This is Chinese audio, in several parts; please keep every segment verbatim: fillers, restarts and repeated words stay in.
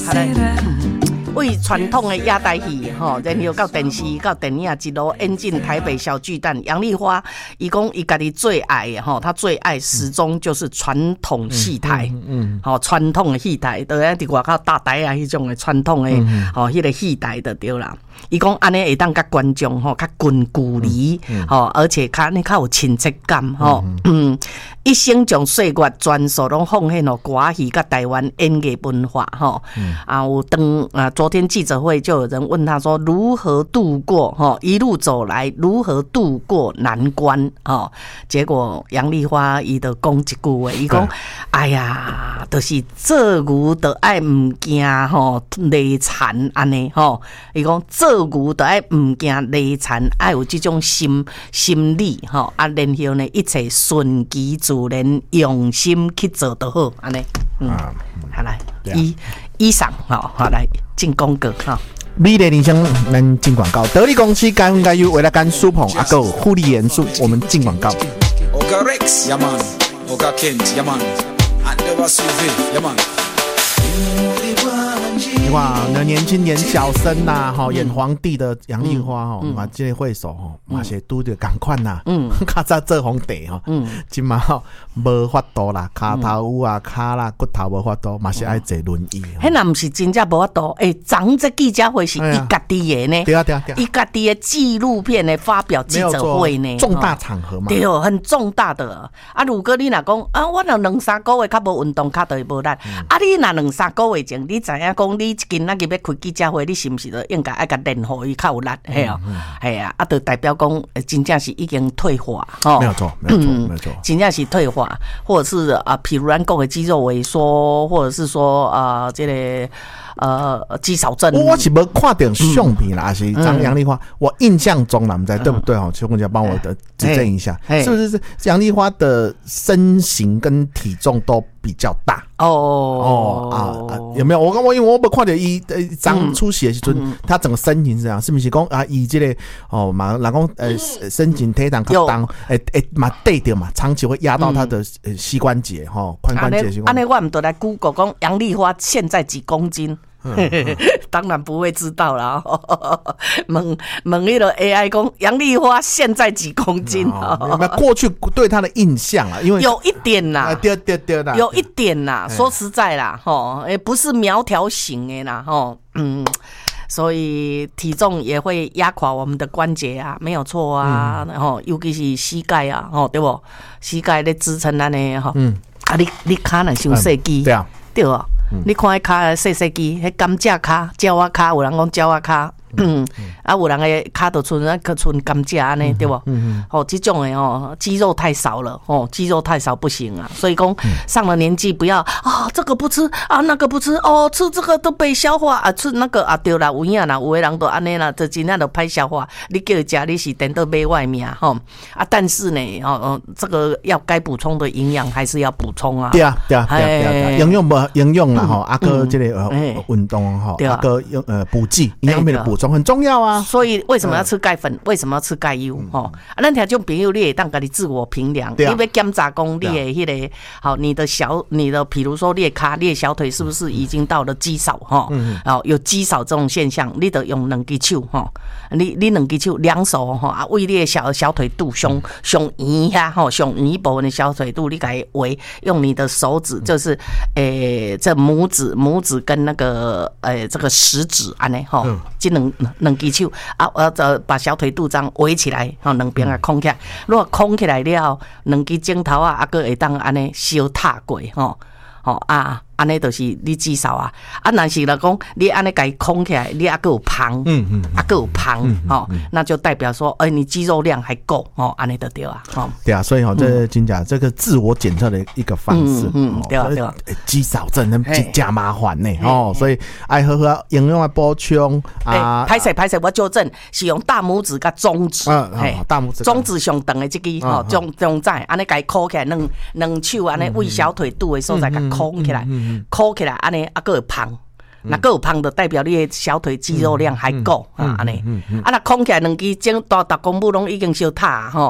好嘞。为传统的亚台戏吼，然后到电视到电影一路演进台北小巨蛋。杨丽花伊讲伊家己最爱的吼，他最爱始终就是传统戏台，嗯，吼、嗯、传、嗯、统的戏台，就喺伫外口大台啊，迄种的传统的吼，迄、嗯那个戏台就对啦。伊讲安尼会当甲观众吼较近距离，吼、嗯嗯，而且较安尼较有亲切感吼。嗯，一生将岁月全数拢奉献互歌戏甲台湾演艺文化吼。嗯、啊，有当啊，昨天记者会就有人问他说如何度过吼一路走来如何度过难关吼，结果杨丽花伊就讲一句话，伊讲哎呀，就是做牛就爱唔惊吼累残安尼吼，伊讲做牛就爱唔惊累残，爱有这种心心理吼，啊，然后呢一切顺其自然，用心去做就好安尼。嗯，好来，以以上好，好来进广告哈。 美丽人生，咱进广告。得力公司该不该有为了干舒捧阿狗护理元素，我们进广告。 Oga Rex, yeah man. Oga Kent, yeah man. Andeva Suvi, yeah man. 哇，那年轻演小生呐，哈，演皇帝的杨丽花哈，嘛，这个会手哈，嘛是拄着赶快呐，嗯，较早做皇帝哈，嗯，今嘛吼无法度啦，骹头有啊，骹啦，骨头无法度，嘛是爱坐轮椅。 迄那不是真正无法度，诶，昨这记者会是伊家己的呢， 对啊对啊对啊， 伊家己的纪录片的发表记者会呢， 重大场合嘛， 对，很重大的。啊，如果你若讲啊，我若两三个月较无运动，骹就会无力。啊，你若两三个月前，你知影讲你今仔日要开记者会，你是毋是就应该爱甲练好伊较有力，系啊，系啊，啊，就代表讲真正是已经退化， 哦，没有错，没有错，没有错， 真正是退化，或者是啊，譬如咱讲的肌肉萎缩，或者是说啊、呃，这个呃肌少症。 我是无看到相片啦，还是张杨丽花，我印象中啦，唔知对不对哈？邱公家帮我的指正一下，是不是？是杨丽花的身形跟体重都比较大。哦哦啊啊，有没有？我刚我因为我没看到伊呃张出席的时阵，他整个身形是这样，是不是讲啊？以这个哦嘛，人讲呃身形体重较重，诶诶嘛对着嘛，长期会压到他的呃膝关节哈，髋关节。 安尼我唔得来 Google 讲杨丽花现在几公斤？当然不会知道啦。问问那个 A I 讲杨丽花现在几公斤？ 哦、过去对她的印象啊，因为有一点啦， 对对对啦， 有一点啦。说实在啦，吼，也不是苗条型的啦，吼，嗯。所以体重也会压垮我们的关节啊，没有错啊。然后、嗯、尤其是膝盖啊，吼，对不？膝盖咧支撑咱的吼，嗯，啊，你你脚若伤细肌、嗯，对啊，对啊。嗯、你看迄骹细细肌，迄甘蔗骹、鸟仔骹，有人讲鸟仔骹，嗯，啊，有人诶骹就剩啊，可剩甘蔗安尼，对不？嗯哦，这种诶哦，肌肉太少了，哦，肌肉太少不行啊，所以讲上了年纪不要啊，这个不吃啊，那个不吃，哦，吃这个都被消化啊，吃那个啊，对啦，有影啦，有诶人都安尼啦，就真正都歹消化，你叫伊食，你是等到买外面吼啊，但是呢，哦哦，这个要该补充的营养还是要补充啊， 对啊，对啊，对啊，对啊，营养无营养啦。吼，啊个这个呃运动吼，啊个用呃补剂营养品的补充很重要啊。 所以为什么要吃钙粉？为什么要吃钙优？吼，啊，咱听种朋友你会当家己自我评量，你要检查讲你的迄个好，你的小你的，比如说你的脚、你的小腿是不是已经到了肌少哈？哦，有肌少这种现象，你得用两只手哈，你你两只手两手哈啊，为你的小小腿肚胸胸圆下哈，胸圆部分的小腿肚，你可以围用你的手指，就是诶。这拇指、拇指跟那个呃这个食指安尼吼，这两两只手啊，我呃把小腿肚这样围起来，吼两边啊空起来，如果空起来了，两只指头啊，啊个会当安尼小踏过吼，吼啊。安尼就是你至少啊，啊，但是来讲，你安尼给空起来，你还够有胖，嗯嗯，还够有胖，哦，那就代表说，哎、欸，你肌肉量还够，哦，安尼就对啊，哦， 对啊，所以哈、喔，这真假这个自我检测的一个方式，嗯，嗯对啊，对啊，肌少症那加麻烦呢，哦，所以爱喝喝营养的补充啊， 拍摄拍摄，我纠正是用大拇指跟中指， 嗯，大拇指， 中指上长的这个，吼，中中指，安尼给扣起来，两两手安尼为小腿肚的所在给空起来。扣起来，安尼啊，个有胖，那个有胖的代表你的小腿肌肉量还够啊，安尼，啊，那空起来两支肩大大公母拢已经小塌吼，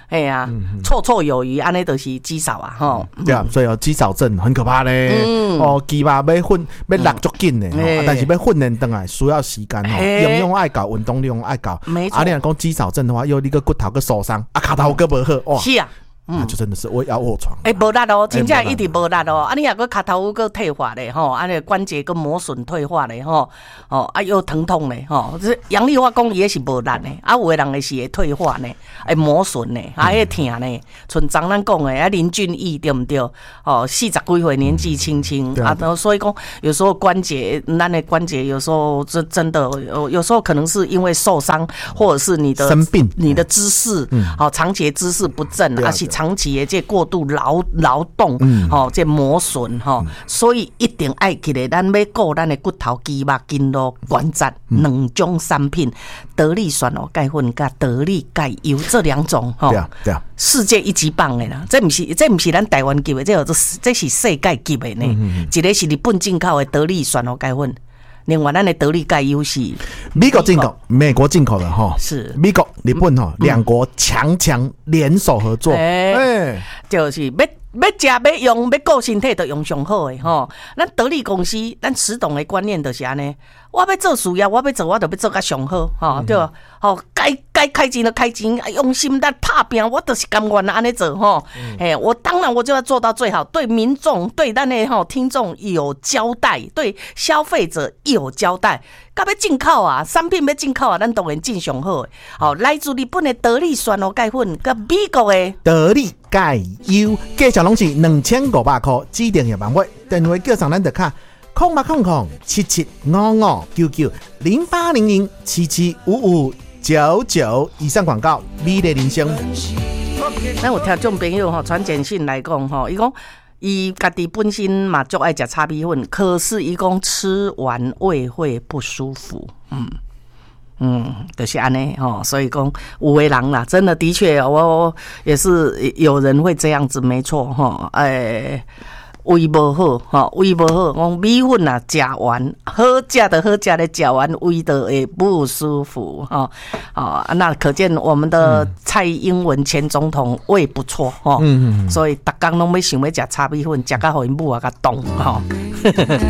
哎呀，绰绰有余，安尼就是肌少啊，吼。 对啊，所以哦，肌少症很可怕嘞。嗯、哦，肌肉要训要落足紧的，嗯、但是要训练回来需要时间哦，营养爱搞，运动量爱搞。 没错。 啊，你若讲肌少症的话，又你个骨头个受伤，啊，脚头个不好，哇。 是啊。 嗯，就真的是我要卧床。 哎、欸，无力哦，真正一直无力哦。啊，你若个脚头有个退化咧，吼，啊，那关节跟磨损退化咧，吼，哦，啊，又疼痛咧，吼。这杨丽花讲伊也是无力呢，啊，有的人也是会退化呢，会磨损呢，啊，会疼呢。像张咱讲的啊，林俊逸对不对？哦，四十几岁年纪轻轻、嗯、啊，所以讲有时候关节，咱的关节有时候真真的，有时候可能是因为受伤，或者是你的生病， 你的姿势，嗯，好、哦，长期姿势不正，而且长期的这过度劳劳动，嗯，吼、哦，这磨损，吼、哦嗯，所以一定爱记得，咱要顾咱的骨头、肌肉、筋络、关节两、嗯、种产品，得力酸哦钙粉甲得力钙油这两种，吼、哦， 对啊，对啊， 世界一级棒的啦，这不是这不是咱台湾级的，这这这是世界级的呢、嗯嗯，一个是日本进口的得力酸哦钙粉。另外，咱的得力钙优是美国进口，美国进口的哈， 是美国、日本哈两国强强联手合作，哎、 欸欸，就是要要食要用要顾身体，就用上好的吼。咱得力公司，咱始终的观念就是安尼，我要做事业，我要做，我就要做甲上好，吼、嗯，对吧？吼，该该开钱就开钱，用心在打拼，我就是甘愿安尼做吼。哎、嗯，我当然我就要做到最好，对民众、对咱的吼听众有交代，对消费者有交代。甲要进口啊，产品要进口啊，咱当然进上好的。好，来自日本的得力酸哦钙粉，甲美国的得力钙油，价钱拢是两千五百块，指定也万买。电话叫上咱的卡，空八空空七七五五九九零八零零七七五五九九。以上广告，美丽人生。 咱有听众朋友吼传简讯来讲吼，伊讲。伊家己本身嘛就爱吃叉米粉，可是伊讲吃完胃会不舒服，嗯嗯，就是安尼吼，所以讲有的人啦，真的的确，我也是有人会这样子，没错吼，哎。胃不好，吼，胃不好，讲米粉啊，食完好食的好食的，食完胃的会不舒服，哈，哦，那可见我们的蔡英文前总统胃不错，哈，嗯嗯，所以逐工拢要想要食炒米粉，食到互因母啊甲冻，哈。